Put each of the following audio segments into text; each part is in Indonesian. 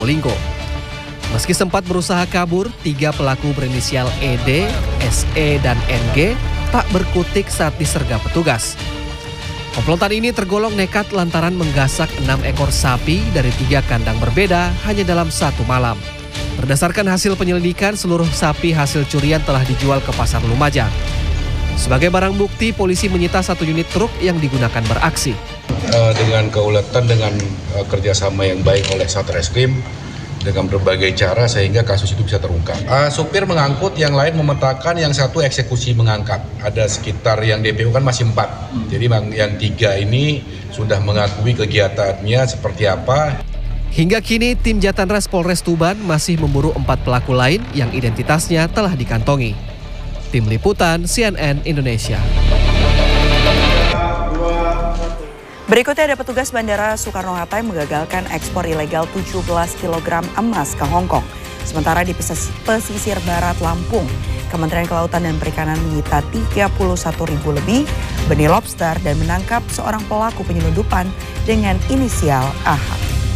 Probolinggo. Meski sempat berusaha kabur, 3 pelaku berinisial ED, SE, dan NG tak berkutik saat disergap petugas. Komplotan ini tergolong nekat lantaran menggasak 6 ekor sapi dari 3 kandang berbeda hanya dalam satu malam. Berdasarkan hasil penyelidikan, seluruh sapi hasil curian telah dijual ke pasar Lumajang. Sebagai barang bukti, polisi menyita 1 unit truk yang digunakan beraksi. Dengan keuletan, dengan kerjasama yang baik oleh Satreskrim, dengan berbagai cara sehingga kasus itu bisa terungkap. Supir mengangkut, yang lain memetakan, yang satu eksekusi mengangkat. Ada sekitar yang DPO kan masih 4. Jadi yang 3 ini sudah mengakui kegiatannya seperti apa. Hingga kini tim Jatanras Polres Tuban masih memburu 4 pelaku lain yang identitasnya telah dikantongi. Tim Liputan CNN Indonesia. Berikutnya ada petugas Bandara Soekarno-Hatta yang mengagalkan ekspor ilegal 17 kg emas ke Hong Kong. Sementara di pesisir barat Lampung, Kementerian Kelautan dan Perikanan menyita 31.000 lebih benih lobster dan menangkap seorang pelaku penyelundupan dengan inisial AH.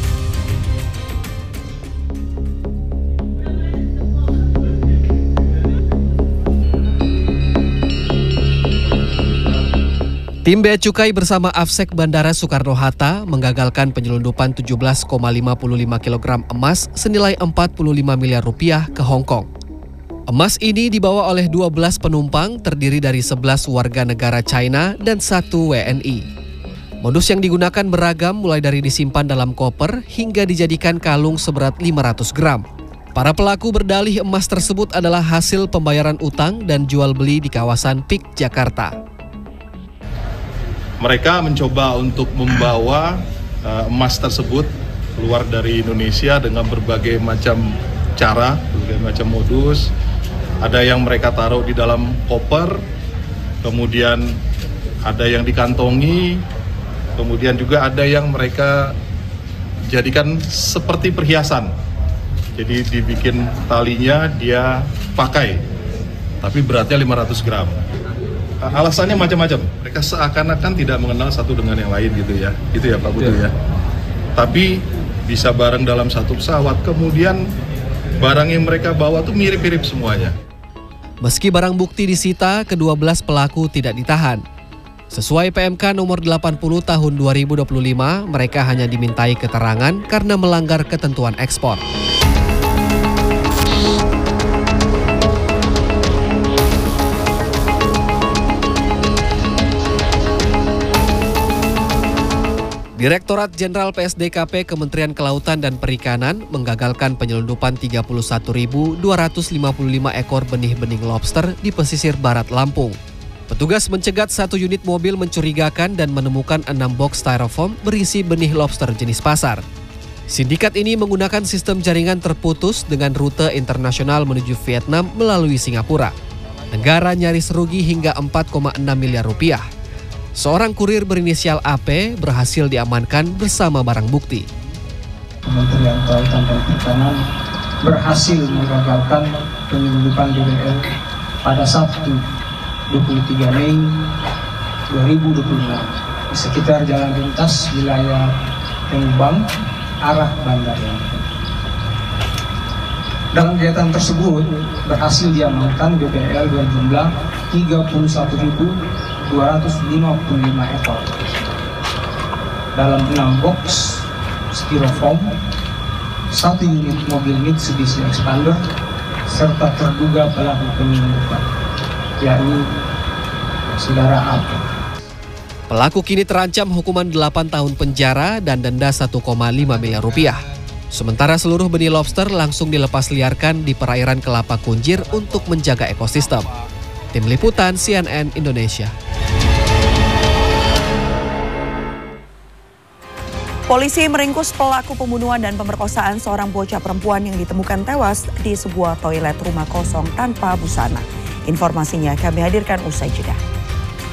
Tim Bea Cukai bersama Afsek Bandara Soekarno-Hatta menggagalkan penyelundupan 17,55 kg emas senilai 45 miliar rupiah ke Hong Kong. Emas ini dibawa oleh 12 penumpang terdiri dari 11 warga negara China dan 1 WNI. Modus yang digunakan beragam mulai dari disimpan dalam koper hingga dijadikan kalung seberat 500 gram. Para pelaku berdalih emas tersebut adalah hasil pembayaran utang dan jual beli di kawasan PIK Jakarta. Mereka mencoba untuk membawa emas tersebut keluar dari Indonesia dengan berbagai macam cara, berbagai macam modus. Ada yang mereka taruh di dalam koper, kemudian ada yang dikantongi, kemudian juga ada yang mereka jadikan seperti perhiasan. Jadi dibikin talinya, dia pakai, tapi beratnya 500 gram. Alasannya macam-macam. Mereka seakan-akan tidak mengenal satu dengan yang lain gitu ya. Itu ya Pak Putu ya. Tapi bisa bareng dalam satu pesawat. Kemudian barang yang mereka bawa tuh mirip-mirip semuanya. Meski barang bukti disita, ke-12 pelaku tidak ditahan. Sesuai PMK nomor 80 tahun 2025, mereka hanya dimintai keterangan karena melanggar ketentuan ekspor. Direktorat Jenderal PSDKP Kementerian Kelautan dan Perikanan menggagalkan penyelundupan 31.255 ekor benih-benih lobster di pesisir barat Lampung. Petugas mencegat 1 unit mobil mencurigakan dan menemukan 6 box styrofoam berisi benih lobster jenis pasar. Sindikat ini menggunakan sistem jaringan terputus dengan rute internasional menuju Vietnam melalui Singapura. Negara nyaris rugi hingga 4,6 miliar rupiah. Seorang kurir berinisial AP berhasil diamankan bersama barang bukti. Kementerian Kelautan dan Perikanan berhasil menggagalkan penyelundupan BBL pada Sabtu 23 Mei 2026 di sekitar jalan lintas wilayah Tengubang arah Bandar Lampung. Dalam kegiatan tersebut berhasil diamankan BBL berjumlah 31.255 ekor dalam 6 box styrofoam, 1 unit mobil Mitsubishi Expander, serta terduga pelaku penyelundupan, yakni saudara AP. Pelaku kini terancam hukuman 8 tahun penjara dan denda 1,5 miliar rupiah. Sementara seluruh benih lobster langsung dilepas liarkan di perairan Kelapa Kunjir untuk menjaga ekosistem. Tim Liputan CNN Indonesia. Polisi meringkus pelaku pembunuhan dan pemerkosaan seorang bocah perempuan yang ditemukan tewas di sebuah toilet rumah kosong tanpa busana. Informasinya kami hadirkan usai jeda.